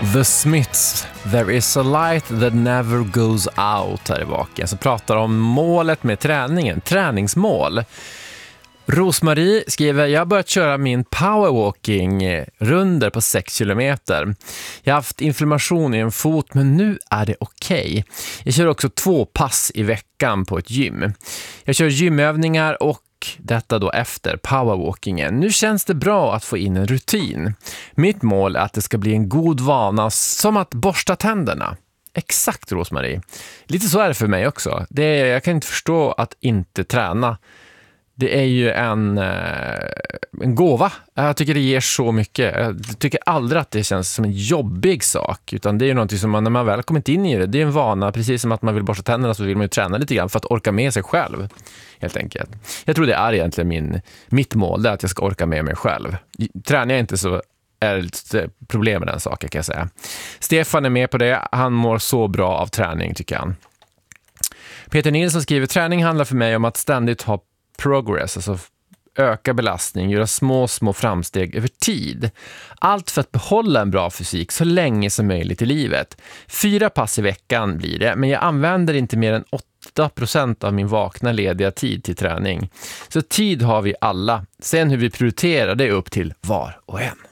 The Smiths, There is a light that never goes out här i baken. Så pratar om målet med träningen, träningsmål. Rosmarie skriver, jag har börjat köra min powerwalking runder på 6 kilometer. Jag har haft inflammation i en fot men nu är det okej. Jag kör också 2 pass i veckan på ett gym. Jag kör gymövningar och detta då efter powerwalkingen. Nu känns det bra att få in en rutin. Mitt mål är att det ska bli en god vana som att borsta tänderna. Exakt, Rosmarie. Lite så är det för mig också. Jag kan inte förstå att inte träna. Det är ju en gåva. Jag tycker det ger så mycket. Jag tycker aldrig att det känns som en jobbig sak. Utan det är ju någonting som man, när man väl kommit in i det, det är en vana. Precis som att man vill borsta tänderna så vill man ju träna lite grann för att orka med sig själv. Helt enkelt. Jag tror det är egentligen mitt mål. Det är att jag ska orka med mig själv. Tränar jag inte så är det lite problem med den saken, kan jag säga. Stefan är med på det. Han mår så bra av träning, tycker han. Peter Nilsson skriver, träning handlar för mig om att ständigt ha progress, alltså öka belastning, göra små framsteg över tid. Allt för att behålla en bra fysik så länge som möjligt i livet. 4 pass i veckan blir det, men jag använder inte mer än 8% av min vakna lediga tid till träning. Så tid har vi alla. Sen hur vi prioriterar det är upp till var och en.